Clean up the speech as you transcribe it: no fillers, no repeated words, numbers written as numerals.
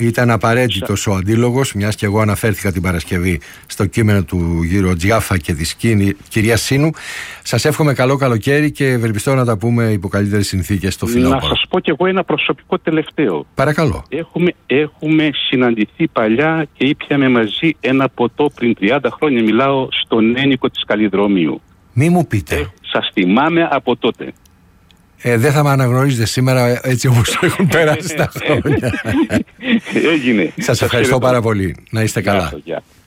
Ήταν απαραίτητος ο αντίλογος, μιας και εγώ αναφέρθηκα την Παρασκευή στο κείμενο του γύρω Τζιάφα και της κυρίας Σίνου. Σας εύχομαι καλό καλοκαίρι και ευελπιστώ να τα πούμε υπό καλύτερες συνθήκες στο φθινόπωρο. Να σας πω κι εγώ ένα προσωπικό τελευταίο. Παρακαλώ. Έχουμε συναντηθεί παλιά και ήπιαμε μαζί ένα ποτό πριν 30 χρόνια. Μιλάω στον Ένικο της Καλλιδρομίου. Μη μου πείτε. Σας θυμάμαι από τότε. Δεν θα με αναγνωρίζετε σήμερα έτσι όπως έχουν περάσει τα χρόνια. Έγινε. Σας ευχαριστώ πάρα πολύ. Να είστε καλά. Γεια.